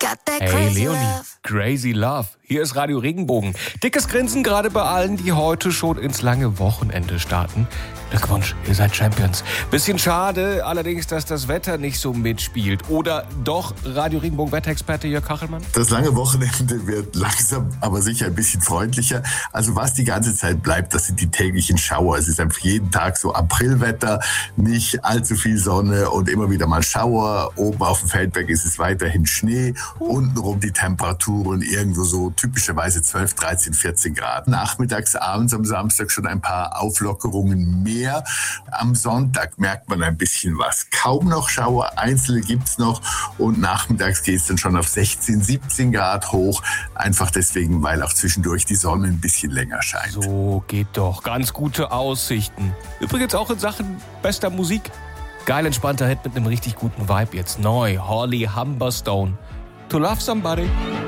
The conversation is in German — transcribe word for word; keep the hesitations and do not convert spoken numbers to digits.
Hey Leonie, Crazy Love. Hier ist Radio Regenbogen. Dickes Grinsen gerade bei allen, die heute schon ins lange Wochenende starten. Glückwunsch, ihr seid Champions. Bisschen schade allerdings, dass das Wetter nicht so mitspielt. Oder doch, Radio Regenbogen Wetterexperte Jörg Kachelmann? Das lange Wochenende wird langsam, aber sicher ein bisschen freundlicher. Also was die ganze Zeit bleibt, das sind die täglichen Schauer. Es ist einfach jeden Tag so Aprilwetter, nicht allzu viel Sonne und immer wieder mal Schauer. Oben auf dem Feldberg ist es weiterhin Schnee. Untenrum die Temperaturen irgendwo so typischerweise zwölf, dreizehn, vierzehn Grad. Nachmittags, abends am Samstag schon ein paar Auflockerungen mehr. Am Sonntag merkt man ein bisschen was. Kaum noch Schauer, einzelne gibt's noch und nachmittags geht's dann schon auf sechzehn, siebzehn Grad hoch. Einfach deswegen, weil auch zwischendurch die Sonne ein bisschen länger scheint. So geht doch. Ganz gute Aussichten. Übrigens auch in Sachen bester Musik. Geil entspannter Hit mit einem richtig guten Vibe jetzt. Neu, Holly Humberstone. To Love Somebody.